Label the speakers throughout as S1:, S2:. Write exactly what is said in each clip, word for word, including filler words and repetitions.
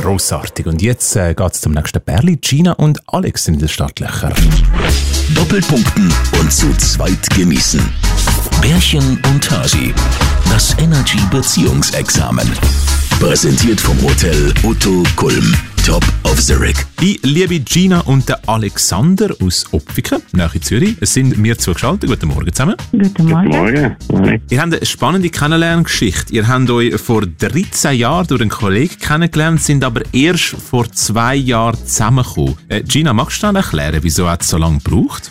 S1: Grossartig. Und jetzt äh, geht es zum nächsten Pärli. Gina und Alex sind in den Startlöchern.
S2: Doppelpunkten und zu zweit genießen. Bärchen und Hasi. Das Energy Beziehungsexamen. Präsentiert vom Hotel Otto Kulm. Top of Zurich.
S1: Die liebe Gina und der Alexander aus Opfiken, nahe Zürich, sind mir zugeschaltet. Guten Morgen zusammen.
S3: Guten Morgen.
S4: Morgen. Morgen.
S1: Ihr habt eine spannende Kennenlerngeschichte. Ihr habt euch vor dreizehn Jahren durch einen Kollegen kennengelernt, sind aber erst vor zwei Jahren zusammengekommen. Äh, Gina, magst du dann erklären, wieso hat es so lange gebraucht?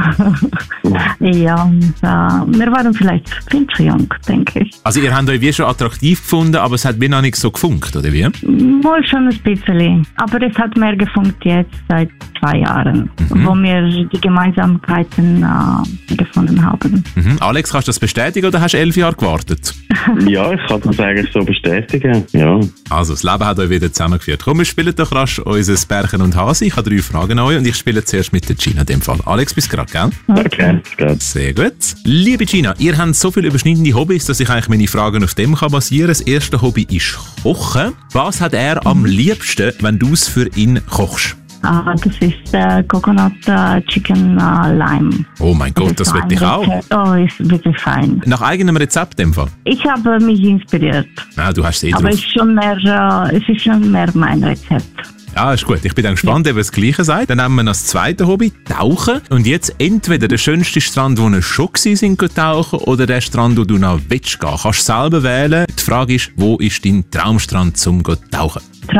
S3: Ja, und, äh, wir waren vielleicht viel zu jung, denke ich.
S1: Also ihr habt euch wie schon attraktiv gefunden, aber es hat mir noch nicht so gefunkt, oder wie?
S3: Wohl schon ein bisschen. Aber es hat mehr gefunkt jetzt seit zwei Jahren, mhm. wo wir die Gemeinsamkeiten äh, gefunden haben.
S1: Mhm. Alex, kannst du das bestätigen oder hast du elf Jahre gewartet?
S4: Ja, ich kann das eigentlich so bestätigen. Ja.
S1: Also, das Leben hat euch wieder zusammengeführt. Komm, wir spielen doch rasch unser Bärchen und Hasi. Ich habe drei Fragen an euch und ich spiele zuerst mit der Gina in dem Fall. Alex, bist du gerade, gell?
S4: Okay, gut.
S1: Sehr gut. Liebe Gina, ihr habt so viele überschneidende Hobbys, dass ich eigentlich meine Fragen auf dem kann basieren. Das erste Hobby ist Kochen. Was hat er am liebsten, wenn du es für ihn kochst?
S3: Ah, das ist äh, Coconut äh, Chicken äh, Lime.
S1: Oh mein Gott, das will ich auch.
S3: Oh, ist wirklich fein.
S1: Nach eigenem Rezept in dem Fall?
S3: Ich habe mich inspiriert.
S1: Ah, du hast es eh
S3: Aber
S1: drauf.
S3: es ist schon mehr, äh, es ist schon mehr mein Rezept.
S1: Ja, ist gut. Ich bin dann gespannt, ja. ob ihr das Gleiche seid. Dann haben wir noch das zweite Hobby, Tauchen. Und jetzt entweder der schönste Strand, wo wir schon waren, tauchen, oder der Strand, wo du noch willst gehen. Kannst du selber wählen. Die Frage ist, wo ist dein Traumstrand zum Tauchen?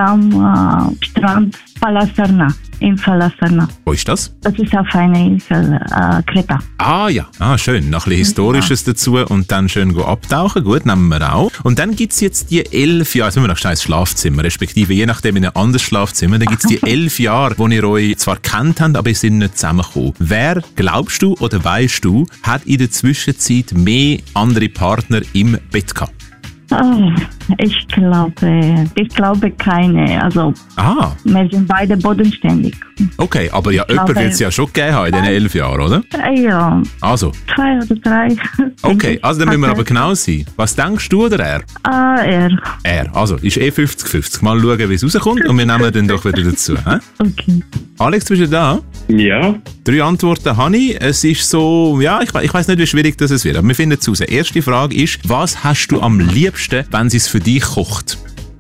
S3: Traumstrand äh, Palaserna, in Palaserna.
S1: Wo ist das?
S3: Das ist auf einer Insel, äh, Kreta.
S1: Ah ja, ah, schön. Noch ein bisschen Historisches ja. dazu und dann schön go abtauchen. Gut, nehmen wir auch. Und dann gibt es jetzt die elf Jahre, jetzt müssen wir noch schnell ins Schlafzimmer, respektive je nachdem in ein anderes Schlafzimmer, dann gibt es die elf Jahre, wo ihr euch zwar kennt habt, aber ihr seid nicht zusammengekommen. Wer, glaubst du oder weißt du, hat in der Zwischenzeit mehr andere Partner im Bett gehabt?
S3: Oh, ich glaube, ich glaube keine. Also,
S1: ah.
S3: wir sind beide bodenständig.
S1: Okay, aber ja,
S3: ich
S1: jemand wird es ja schon gegeben haben in diesen elf Jahren, oder?
S3: Ja.
S1: Also.
S3: Zwei oder drei.
S1: Okay, also dann müssen wir aber genau sein. Was denkst du oder er?
S3: Ah, er.
S1: Er, also ist eh fünfzig fünfzig. Mal schauen, wie es rauskommt und wir nehmen den doch wieder dazu. He?
S3: Okay.
S1: Alex, bist du da?
S4: Ja.
S1: Drei Antworten habe ich. Es ist so, ja, ich, ich weiss nicht, wie schwierig das wird, aber wir finden es raus. Erste Frage ist, was hast du am liebsten, wenn sie es für dich kocht?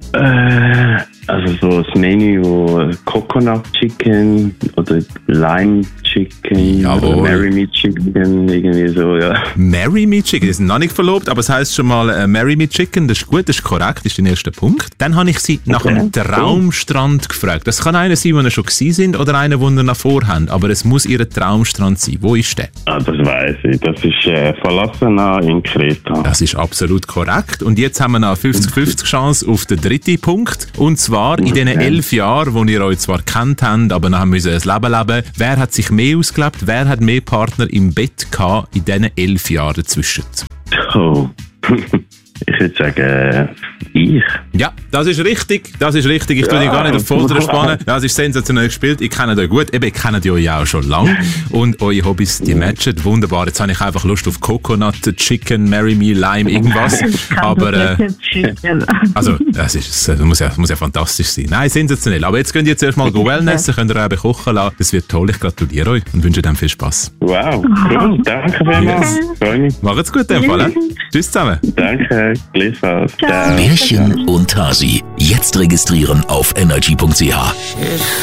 S4: Äh, also so das Menü, wo Coconut Chicken oder Lime Chicken
S1: Jawohl.
S4: oder Marry Me Chicken, irgendwie so, ja.
S1: Marry Me Chicken, die sind noch nicht verlobt, aber es heisst schon mal äh, Marry Me Chicken, das ist gut, das ist korrekt, das ist der erste Punkt. Dann habe ich sie nach
S4: Okay.
S1: einem Traumstrand gefragt. Das kann einer sein, wo ihr schon gewesen sind oder einer, wo ihr noch vorhabt, aber es muss ihr Traumstrand sein. Wo ist der?
S4: Ah, das weiss ich. Das ist äh, Palaserna in Kreta.
S1: Das ist absolut korrekt. Und jetzt haben wir noch eine fünfzig fünfzig Chance auf den dritten Punkt. Und zwar in diesen elf Jahren, wo ihr euch zwar kennt habt, aber nachher müssen ein Leben leben. Wer hat sich mehr ausgelebt? Wer hat mehr Partner im Bett gehabt in diesen elf Jahren dazwischen?
S4: Oh. Ich würde sagen, äh, ich.
S1: Ja, das ist richtig. Das ist richtig. Ich tue dich
S4: Ja.
S1: gar nicht auf Folter spannen. Das ist sensationell gespielt. Ich kenne euch gut. Eben, ich kenne euch auch schon lange. Und eure Hobbys, die matchen. Wunderbar. Jetzt habe ich einfach Lust auf Coconut, Chicken, Marry Me, Lime, irgendwas. Aber, äh, also, das, ist, das muss, ja, muss ja fantastisch sein. Nein, sensationell. Aber jetzt könnt ihr jetzt erstmal go Wellness, könnt ihr auch kochen lassen. Das wird toll. Ich gratuliere euch und wünsche dann viel Spaß.
S4: Wow, cool. Danke vielmals. Freue mich.
S1: Macht's gut in dem Fall. He? Tschüss zusammen.
S4: Danke, gleichfalls.
S3: Ciao.
S2: Bärchen und Hasi. Jetzt registrieren auf energy punkt c h.